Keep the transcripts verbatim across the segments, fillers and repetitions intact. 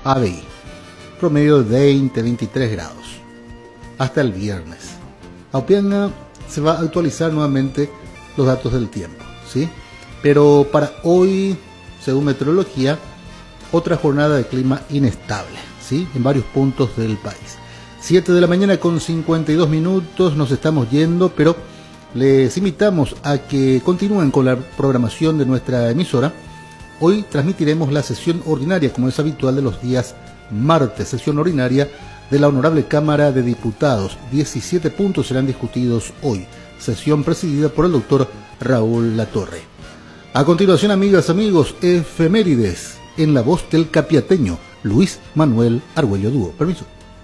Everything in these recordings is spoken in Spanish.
A B I, promedio de veinte a veintitrés grados, hasta el viernes. Apianga se va a actualizar nuevamente los datos del tiempo, ¿sí? Pero para hoy, según meteorología, otra jornada de clima inestable, ¿sí? En varios puntos del país. siete de la mañana con cincuenta y dos minutos, nos estamos yendo, pero les invitamos a que continúen con la programación de nuestra emisora. Hoy transmitiremos la sesión ordinaria, como es habitual, de los días martes, sesión ordinaria de la Honorable Cámara de Diputados. diecisiete puntos serán discutidos hoy, sesión presidida por el doctor Raúl Latorre. A continuación, amigas, amigos, efemérides en la voz del capiateño Luis Manuel Argüello Dúo. Permiso.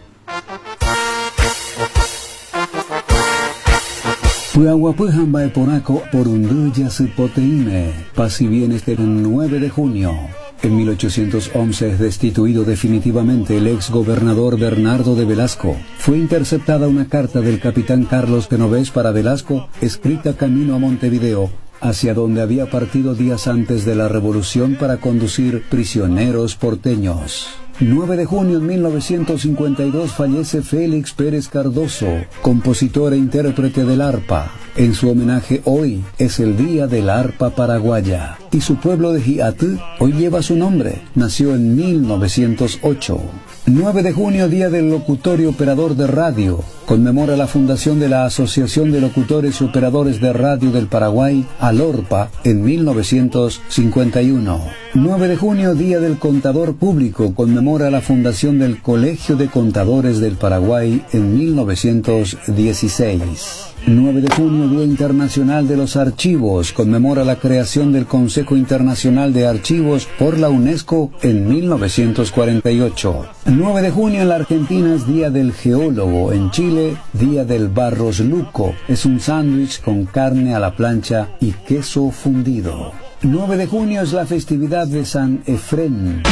Puahuapujan Ponaco por Unduya Cipoteime, paz y bienes del nueve de junio. En mil ochocientos once es destituido definitivamente el ex gobernador Bernardo de Velasco. Fue interceptada una carta del capitán Carlos Genovés para Velasco, escrita camino a Montevideo, hacia donde había partido días antes de la revolución para conducir prisioneros porteños. nueve de junio de mil novecientos cincuenta y dos fallece Félix Pérez Cardoso, compositor e intérprete del arpa. En su homenaje hoy es el Día del Arpa Paraguaya. Y su pueblo de Jiatú hoy lleva su nombre. Nació en mil novecientos ocho. nueve de junio, Día del Locutor y Operador de Radio. Conmemora la fundación de la Asociación de Locutores y Operadores de Radio del Paraguay, ALORPA, en mil novecientos cincuenta y uno. nueve de junio, Día del Contador Público. Conmemora la fundación del Colegio de Contadores del Paraguay en mil novecientos dieciséis. nueve de junio, Día Internacional de los Archivos. Conmemora la creación del Consejo Internacional de Archivos por la UNESCO en mil novecientos cuarenta y ocho. nueve de junio en la Argentina es Día del Geólogo. En Chile, Día del Barros Luco. Es un sándwich con carne a la plancha y queso fundido. nueve de junio es la festividad de San Efrén.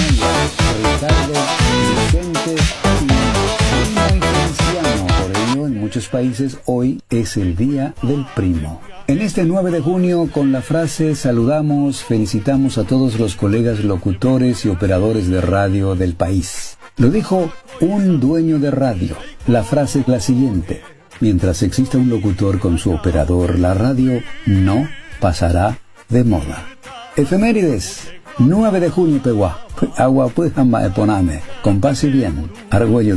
Ricardo, Vicente y Primo y Feliciano. Por ello, en muchos países hoy es el Día del Primo. En este nueve de junio, con la frase saludamos, felicitamos a todos los colegas locutores y operadores de radio del país. Lo dijo un dueño de radio. La frase es la siguiente: mientras exista un locutor con su operador, la radio no pasará de moda. Efemérides. nueve de junio, Peguá. Agua pues, ama eponame. Con paz y bien. Argüello.